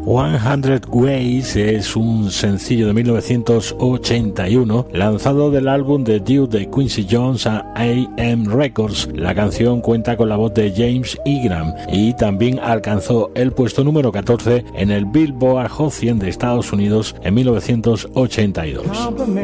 100 Ways es un sencillo de 1981 lanzado del álbum de Dude de Quincy Jones a AM Records. La canción cuenta con la voz de James Ingram y también alcanzó el puesto número 14 en el Billboard Hot 100 de Estados Unidos en 1982.